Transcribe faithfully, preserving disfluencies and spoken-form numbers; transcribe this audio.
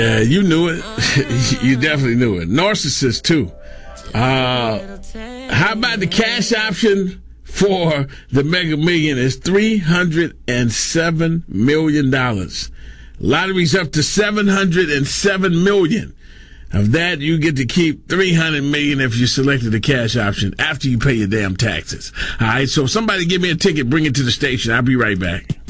Uh, you knew it. You definitely knew it. Narcissist, too. Uh, how about the cash option for the Mega Million is three hundred seven million dollars. Lottery's up to seven hundred seven million dollars. Of that, you get to keep three hundred million dollars if you selected the cash option after you pay your damn taxes. All right, so somebody give me a ticket, bring it to the station. I'll be right back.